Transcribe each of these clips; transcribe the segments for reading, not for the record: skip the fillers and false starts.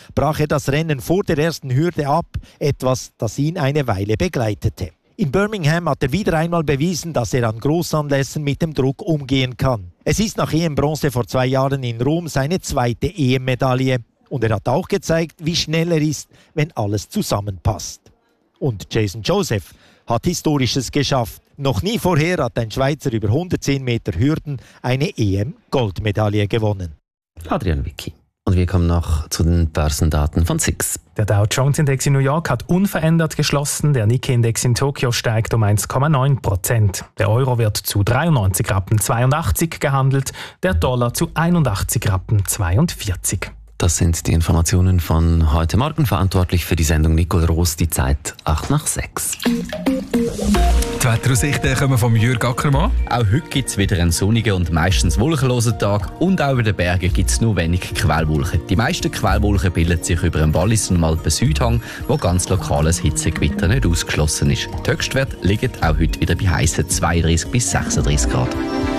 brach er das Rennen vor der ersten Hürde ab, etwas, das ihn eine Weile begleitete. In Birmingham hat er wieder einmal bewiesen, dass er an Grossanlässen mit dem Druck umgehen kann. Es ist nach EM-Bronze vor 2 Jahren in Rom seine zweite EM-Medaille. Und er hat auch gezeigt, wie schnell er ist, wenn alles zusammenpasst. Und Jason Joseph hat Historisches geschafft. Noch nie vorher hat ein Schweizer über 110 Meter Hürden eine EM-Goldmedaille gewonnen. Adrian Wicki. Und wir kommen noch zu den Börsendaten von SIX. Der Dow Jones Index in New York hat unverändert geschlossen. Der Nikkei Index in Tokio steigt um 1,9%. Der Euro wird zu 93,82 Rappen gehandelt, der Dollar zu 81,42 Rappen. Das sind die Informationen von heute Morgen. Verantwortlich für die Sendung Nicole Roos, die Zeit 5:08. Die Wetteraussichten kommen von Jürg Ackermann. Auch heute gibt es wieder einen sonnigen und meistens wolkenlosen Tag und auch über den Bergen gibt es nur wenig Quellwolken. Die meisten Quellwolken bilden sich über den Wallis- und Alpen-Südhang, wo ganz lokales Hitzegewitter nicht ausgeschlossen ist. Die Höchstwerte liegen auch heute wieder bei heissen 32 bis 36 Grad.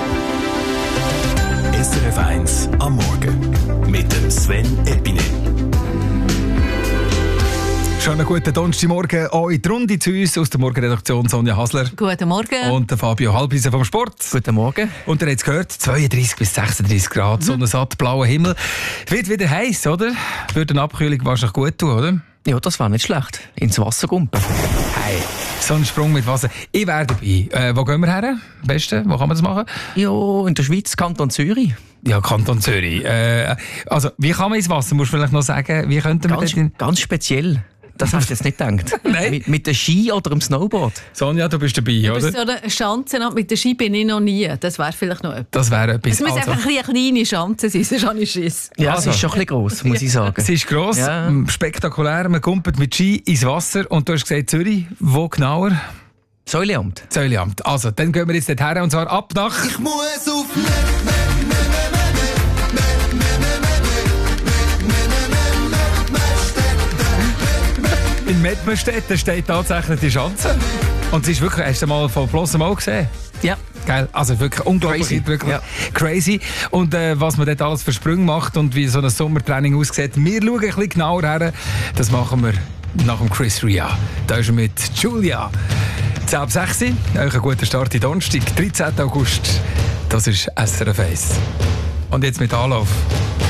SRF 1 am Morgen mit dem Sven Epine. Schönen guten Donnerstagmorgen auch in die Runde zu uns aus der Morgenredaktion Sonja Hasler. Guten Morgen. Und der Fabio Halbisen vom Sport. Guten Morgen. Und ihr habt es gehört, 32 bis 36 Grad, Sonnensatt, blauer Himmel. Wird wieder heiß, oder? Würde eine Abkühlung wahrscheinlich gut tun, oder? Ja, das war nicht schlecht. Ins Wasser gumpen. Hey, so ein Sprung mit Wasser. Ich wäre dabei. Wo gehen wir her? Am besten? Wo kann man das machen? Ja, in der Schweiz, Kanton Zürich. Ja, Kanton Zürich. Also, wie kann man ins Wasser? Musst du vielleicht noch sagen, wie könnte man das? Ganz speziell. Das hast du jetzt nicht gedacht. Nein. Mit der Ski oder dem Snowboard? Sonja, du bist dabei, oder? So eine Schanze mit der Ski bin ich noch nie. Das wäre vielleicht noch etwas. Das wäre etwas. Es muss einfach eine kleine Schanze sein, sonst habe ich Schiss. Ja, es ist schon ein bisschen gross, muss ich sagen. Es ist gross, spektakulär. Man kumpelt mit Ski ins Wasser. Und du hast gesagt, Zürich, wo genauer? Säuleamt. Säuleamt. Also, dann gehen wir jetzt dort her, und zwar ab nach... Ich muss auf in Mettmerstedt steht tatsächlich die Schanze. Und sie ist wirklich, hast du mal von bloßem Auge gesehen? Ja. Geil, also wirklich unglaublich, Crazy. wirklich crazy. Und was man dort alles für Sprünge macht und wie so ein Sommertraining aussieht, wir schauen ein bisschen genauer her. Das machen wir nach dem Chris Ria. Da ist er mit Julia. 10:06 Uhr, euch einen guten Start in Donnerstag, 13. August. Das ist SRF 1. Und jetzt mit Anlauf.